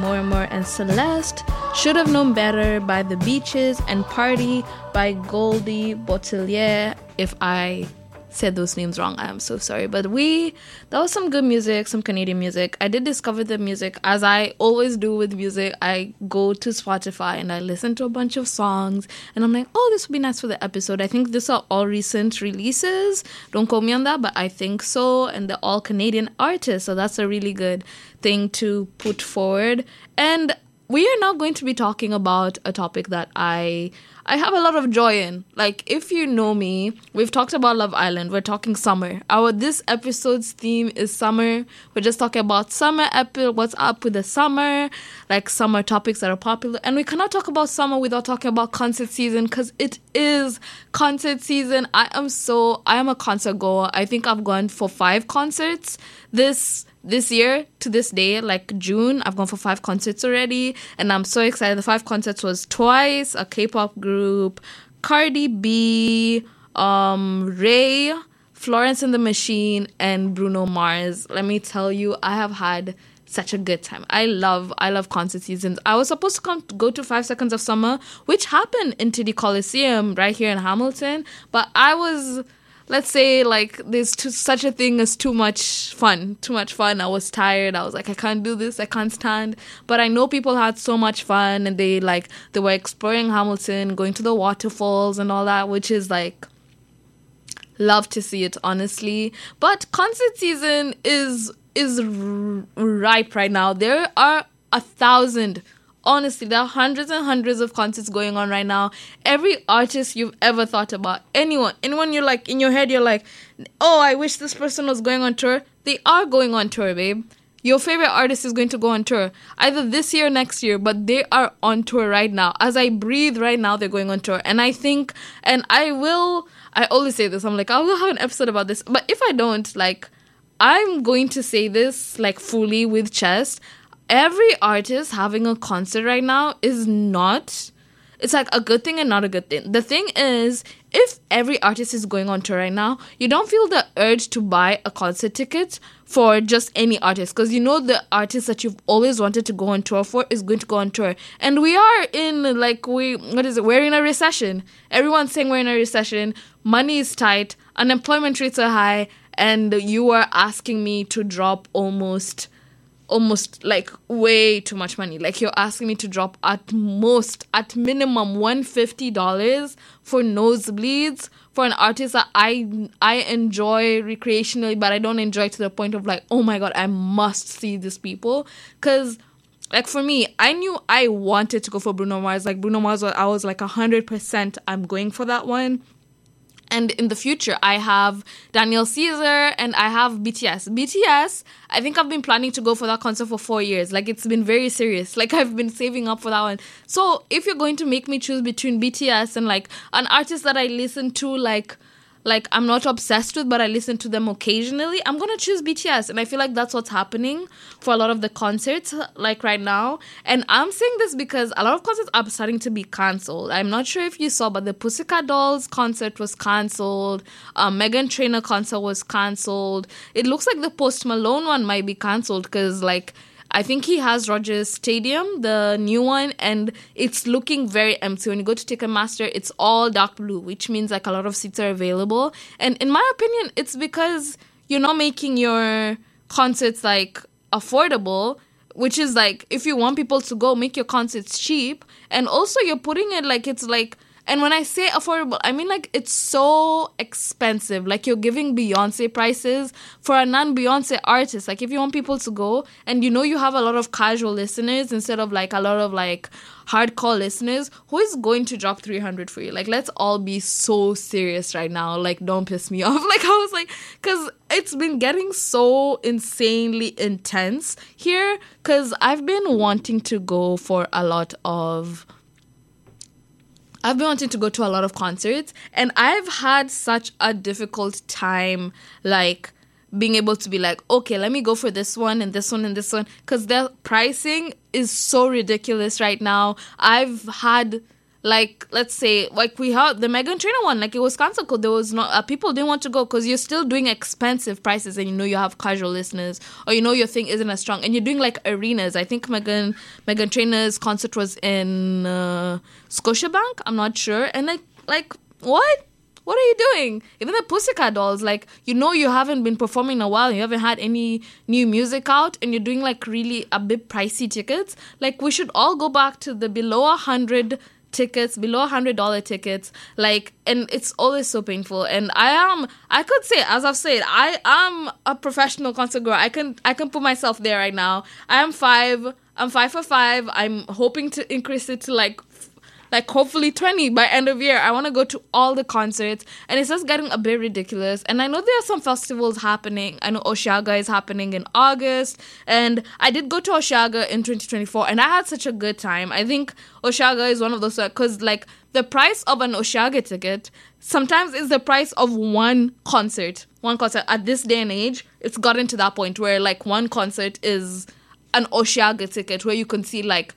Mormor and Celeste, Should Have Known Better by The Beaches, and Party by Goldie Botelier. If I said those names wrong, I am so sorry. But that was some good music, some Canadian music. I did discover the music, as I always do with music. I go to Spotify and I listen to a bunch of songs, and I'm like, oh, this would be nice for the episode. I think these are all recent releases. Don't quote me on that, but I think so. And they're all Canadian artists, so that's a really good thing to put forward. And we are now going to be talking about a topic that I have a lot of joy in. Like, if you know me, we've talked about Love Island. We're talking summer. This episode's theme is summer. We're just talking about summer, what's up with the summer, like summer topics that are popular. And we cannot talk about summer without talking about concert season, because it is concert season. I am a concert goer. I think I've gone for 5 concerts this year to this day, like June. I've gone for 5 concerts already, and I'm so excited. The 5 concerts was Twice, a K-pop group, Cardi B, Ray, Florence and the Machine, and Bruno Mars. Let me tell you, I have had such a good time. I love concert seasons. I was supposed to go to 5 Seconds of Summer, which happened in TD Coliseum right here in Hamilton, but I was... Let's say, like, there's such a thing as too much fun. I was tired. I was like, I can't do this. I can't stand. But I know people had so much fun, and they were exploring Hamilton, going to the waterfalls and all that, which is, like, love to see it, honestly. But concert season is ripe right now. There are 1,000. Honestly, there are hundreds and hundreds of concerts going on right now. Every artist you've ever thought about, anyone you're like, in your head, you're like, oh, I wish this person was going on tour. They are going on tour, babe. Your favorite artist is going to go on tour, either this year or next year, but they are on tour right now. As I breathe right now, they're going on tour. And I think, I always say this, I'm like, I will have an episode about this. But if I don't, like, I'm going to say this, like, fully with chest. Every artist having a concert right now is not... It's like a good thing and not a good thing. The thing is, if every artist is going on tour right now, you don't feel the urge to buy a concert ticket for just any artist. Because you know the artist that you've always wanted to go on tour for is going to go on tour. And we are in, like, we're in a recession. Everyone's saying we're in a recession. Money is tight. Unemployment rates are high. And you are asking me to drop almost like way too much money. Like, you're asking me to drop at minimum $150 for nosebleeds for an artist that I enjoy recreationally, but I don't enjoy to the point of like, oh my god, I must see these people. Because like, for me, I knew I wanted to go for Bruno Mars. Like, Bruno Mars, I was like 100% I'm going for that one. And in the future, I have Daniel Caesar and I have BTS. BTS, I think I've been planning to go for that concert for 4 years. Like, it's been very serious. Like, I've been saving up for that one. So, if you're going to make me choose between BTS and, like, an artist that I listen to, like I'm not obsessed with, but I listen to them occasionally, I'm going to choose BTS. And I feel like that's what's happening for a lot of the concerts, like, right now. And I'm saying this because a lot of concerts are starting to be cancelled. I'm not sure if you saw, but the Pussycat Dolls concert was cancelled. Meghan Trainor concert was cancelled. It looks like the Post Malone one might be cancelled because, like, I think he has Rogers Stadium, the new one, and it's looking very empty. When you go to Ticketmaster, it's all dark blue, which means like a lot of seats are available. And in my opinion, it's because you're not making your concerts like affordable, which is like, if you want people to go, make your concerts cheap. And also you're putting it like, it's like, and when I say affordable, I mean like it's so expensive. Like, you're giving Beyonce prices for a non-Beyonce artist. Like, if you want people to go and you know you have a lot of casual listeners instead of like a lot of like hardcore listeners, who is going to drop $300 for you? Like, let's all be so serious right now. Like, don't piss me off. Like, I was like, because it's been getting so insanely intense here, because I've been wanting to go to a lot of concerts, and I've had such a difficult time, like, being able to be like, okay, let me go for this one and this one and this one, because their pricing is so ridiculous right now. I've had like, let's say, like we heard the Meghan Trainor one, like it was cancelled because there was not people didn't want to go because you're still doing expensive prices and you have casual listeners, or your thing isn't as strong, and you're doing like arenas. I think Meghan Trainor's concert was in Scotiabank. I'm not sure, and like what? What are you doing? Even the Pussycat Dolls, like, you haven't been performing in a while, you haven't had any new music out, and you're doing, like, really a bit pricey tickets. Like, we should all go back to the below $100 tickets, below $100 tickets, like, and it's always so painful. And I could say, as I've said, I am a professional concert girl. I can put myself there right now. I'm 5 for 5. I'm hoping to increase it to, like hopefully 20 by end of year. I want to go to all the concerts, and it's just getting a bit ridiculous. And I know there are some festivals happening. I know Osheaga is happening in August, and I did go to Osheaga in 2024, and I had such a good time. I think Osheaga is one of those, because like the price of an Osheaga ticket sometimes is the price of one concert. At this day and age, it's gotten to that point where like one concert is an Osheaga ticket, where you can see like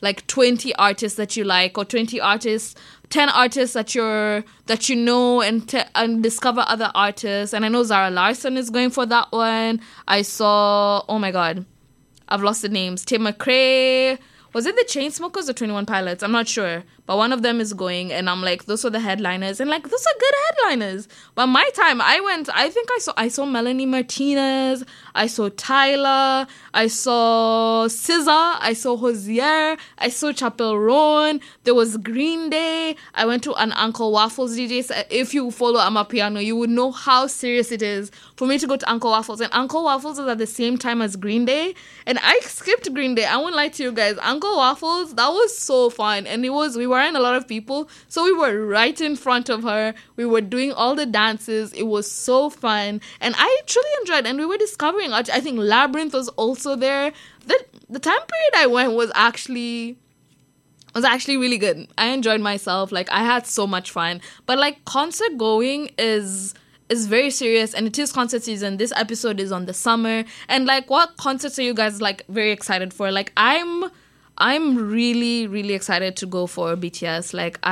20 artists that you like, or 10 artists that you know, and discover other artists. And I know Zara Larsson is going for that one. I saw, oh my god, I've lost the names. Tim McRae. Was it the Chainsmokers or 21 Pilots? I'm not sure. But one of them is going, and I'm like, those are the headliners. And like, those are good headliners. But my time, I saw Melanie Martinez. I saw Tyler. I saw SZA. I saw Hozier. I saw Chappell Roan. There was Green Day. I went to an Uncle Waffles DJ. So if you follow Amapiano, you would know how serious it is for me to go to Uncle Waffles. And Uncle Waffles is at the same time as Green Day. And I skipped Green Day. I won't lie to you guys. Uncle Waffles, that was so fun. And we weren't a lot of people, so we were right in front of her. We were doing all the dances. It was so fun, and I truly enjoyed. And we were discovering, I think Labyrinth was also there. The time period I went was actually really good. I enjoyed myself. Like, I had so much fun. But like, concert going is very serious, and it is concert season. This episode is on the summer, and like, what concerts are you guys like very excited for? Like, I'm really, really excited to go for BTS.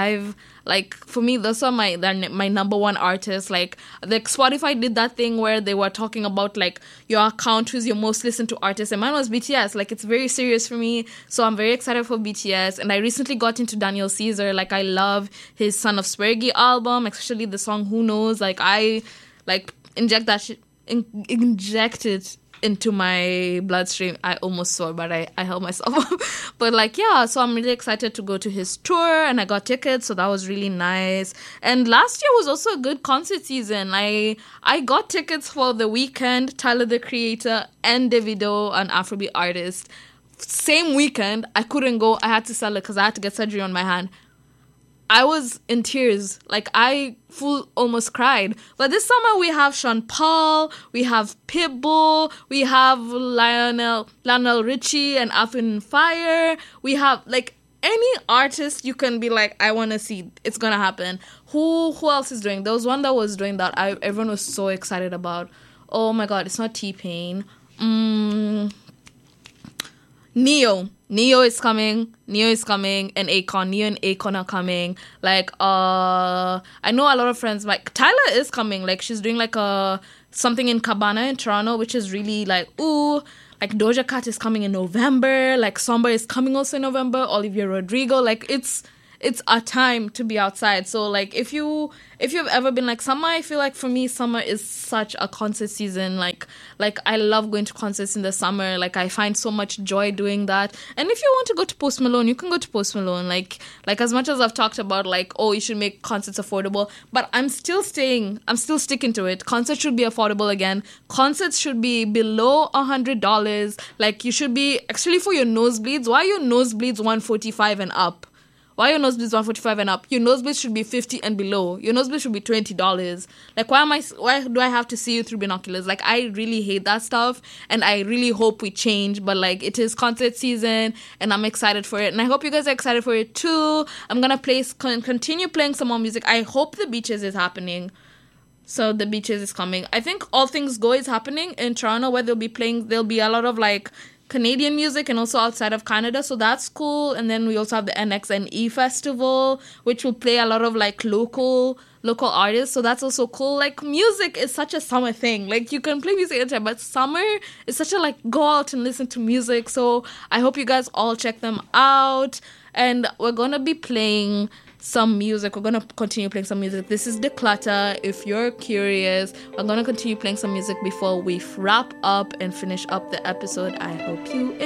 For me, those are my number one artists. Like, Spotify did that thing where they were talking about, like, your account, who's your most listened to artist, and mine was BTS. Like, it's very serious for me, so I'm very excited for BTS. And I recently got into Daniel Caesar. Like, I love his Son of Spergi album, especially the song Who Knows. Like, I, like, inject that shit, inject it into my bloodstream. I almost swore, but I held myself. But like, yeah, so I'm really excited to go to his tour, and I got tickets, so that was really nice. And last year was also a good concert season. I got tickets for The Weeknd, Tyler the Creator, and Davido, an Afrobeat artist. Same weekend, I couldn't go. I had to sell it because I had to get surgery on my hand. I was in tears. Like, I almost cried. But this summer we have Sean Paul, we have Pitbull, we have Lionel Richie and Earth, Wind and Fire. We have, like, any artist you can be like, I want to see. It's going to happen. Who else is doing? There was one that was doing that everyone was so excited about. Oh my god, it's not T-Pain. Neo is coming, and Akon. Neo and Akon are coming. Like, I know a lot of friends, like, Tyler is coming. Like, she's doing, like, something in Cabana in Toronto, which is really, like, ooh. Like, Doja Cat is coming in November. Like, Somber is coming also in November. Olivia Rodrigo. Like, it's a time to be outside. So, like, if you've ever been like, summer, I feel like for me, summer is such a concert season. Like I love going to concerts in the summer. Like, I find so much joy doing that. And if you want to go to Post Malone, you can go to Post Malone. Like as much as I've talked about, like, oh, you should make concerts affordable, but I'm still sticking to it. Concerts should be affordable again. Concerts should be below $100. Like, you should be, actually, for your nosebleeds, why are your nosebleeds $145 and up? Why your nosebleeds $145 and up? Your nosebleeds should be $50 and below. Your nosebleeds should be $20. Like, why do I have to see you through binoculars? Like, I really hate that stuff, and I really hope we change. But like, it is concert season, and I'm excited for it, and I hope you guys are excited for it too. I'm gonna continue playing some more music. I hope The Beaches is happening. So The Beaches is coming. I think All Things Go is happening in Toronto, where they'll be a lot of, like, Canadian music and also outside of Canada, so that's cool. And then we also have the NXNE Festival, which will play a lot of like local artists, so that's also cool. Like, music is such a summer thing. Like, you can play music anytime, but summer is such a like go out and listen to music. So I hope you guys all check them out. And we're gonna be playing some music. We're gonna continue playing some music. This is Declutter. If you're curious, we're gonna continue playing some music before we wrap up and finish up the episode. I hope you